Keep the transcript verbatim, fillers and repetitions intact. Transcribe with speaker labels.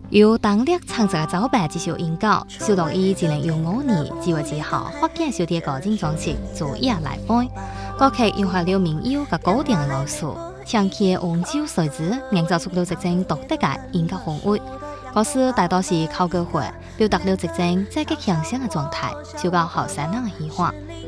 Speaker 1: 由当日创作嘅招牌这首音稿，小动伊只能用五年几月之后发现小弟高精装饰做夜来版。歌曲融合了民谣嘅古典嘅元素，唱起嘅温州水子，营造出了一種獨特嘅音樂氛圍。歌詞大多是靠歌會，表達了一種積極向上嘅狀態，超過後生人嘅喜歡。